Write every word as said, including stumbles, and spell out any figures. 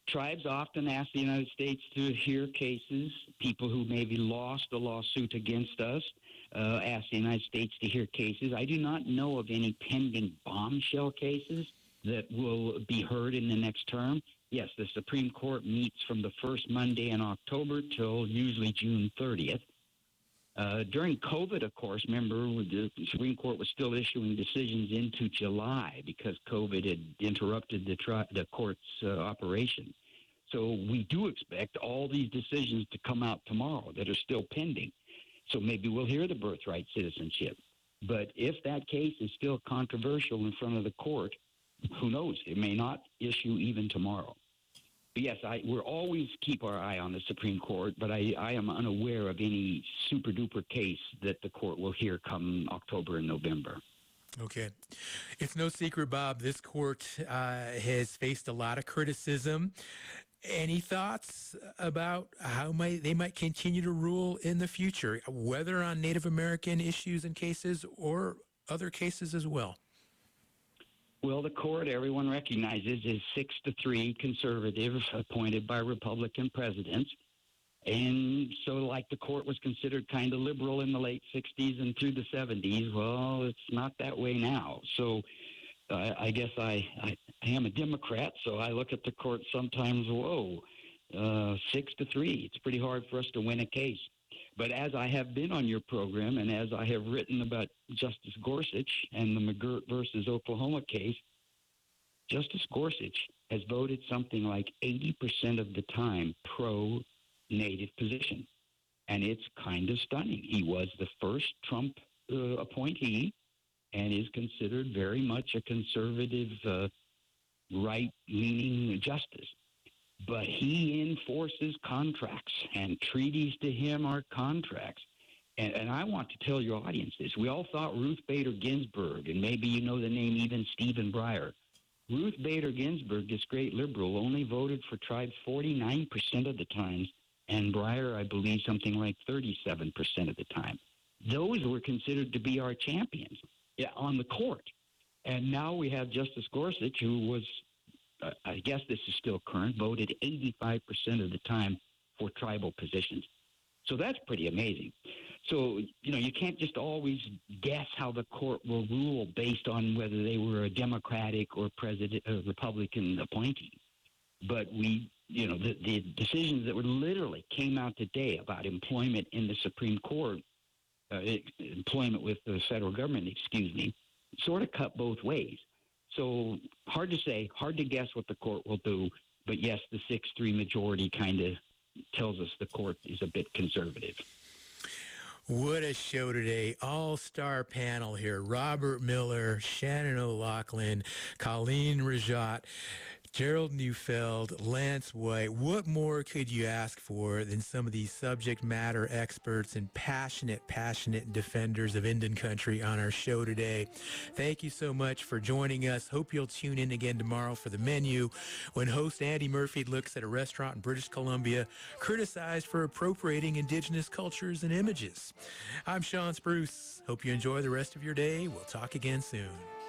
tribes often ask the United States to hear cases. People who maybe lost a lawsuit against us uh, ask the United States to hear cases. I do not know of any pending bombshell cases that will be heard in the next term. Yes, the Supreme Court meets from the first Monday in October till usually June thirtieth. Uh, during COVID, of course, remember, the Supreme Court was still issuing decisions into July because COVID had interrupted the, tri- the court's uh, operation. So we do expect all these decisions to come out tomorrow that are still pending. So maybe we'll hear the birthright citizenship. But if that case is still controversial in front of the court, who knows? It may not issue even tomorrow. But yes, I, we're always keep our eye on the Supreme Court, but I, I am unaware of any super-duper case that the court will hear come October and November. Okay. It's no secret, Bob, this court uh, has faced a lot of criticism. Any thoughts about how might they might continue to rule in the future, whether on Native American issues and cases or other cases as well? Well, the court, everyone recognizes, is six to three conservative appointed by Republican presidents. And so like the court was considered kind of liberal in the late sixties and through the seventies, well, it's not that way now. So uh, I guess I, I, I am a Democrat, so I look at the court sometimes, whoa, uh, six to three. It's pretty hard for us to win a case. But as I have been on your program and as I have written about Justice Gorsuch and the McGirt versus Oklahoma case, Justice Gorsuch has voted something like eighty percent of the time pro-Native position. And it's kind of stunning. He was the first Trump uh, appointee and is considered very much a conservative, uh, right-leaning justice. But he enforces contracts, and treaties to him are contracts. And, and I want to tell your audience this. We all thought Ruth Bader Ginsburg, and maybe you know the name even Stephen Breyer. Ruth Bader Ginsburg, this great liberal, only voted for tribes forty-nine percent of the times, and Breyer, I believe, something like thirty-seven percent of the time. Those were considered to be our champions yeah, on the court. And now we have Justice Gorsuch, who was Uh, I guess this is still current, voted eighty-five percent of the time for tribal positions. So that's pretty amazing. So, you know, you can't just always guess how the court will rule based on whether they were a Democratic or president, uh, Republican appointee. But we, you know, the, the decisions that were literally came out today about employment in the Supreme Court, uh, employment with the federal government, excuse me, sort of cut both ways. So hard to say, hard to guess what the court will do. But yes, the six three majority kind of tells us the court is a bit conservative. What a show today. All-star panel here. Robert Miller, Shannon O'Loughlin, Colleen Rajat, Gerald Neufeld, Lance White. What more could you ask for than some of these subject matter experts and passionate, passionate defenders of Indian country on our show today? Thank you so much for joining us. Hope you'll tune in again tomorrow for The Menu, when host Andy Murphy looks at a restaurant in British Columbia criticized for appropriating indigenous cultures and images. I'm Sean Spruce. Hope you enjoy the rest of your day. We'll talk again soon.